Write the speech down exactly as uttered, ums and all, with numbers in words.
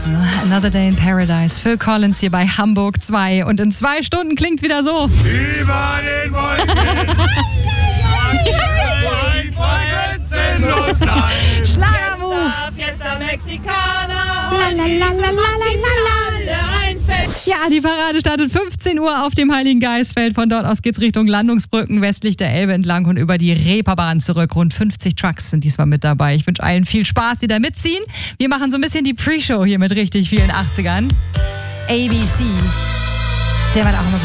Reason. Another Day in Paradise. Phil Collins hier bei Hamburg zwei. Und in zwei Stunden klingt's wieder so. Über den Wolken. Schlagermove. Fiesta Mexicana. La, la, la, la, la, la, la. Ja, die Parade startet fünfzehn Uhr auf dem Heiligen Geistfeld. Von dort aus geht's Richtung Landungsbrücken westlich der Elbe entlang und über die Reeperbahn zurück. Rund fünfzig Trucks sind diesmal mit dabei. Ich wünsche allen viel Spaß, die da mitziehen. Wir machen so ein bisschen die Pre-Show hier mit richtig vielen achtzigern. A B C. Der war auch immer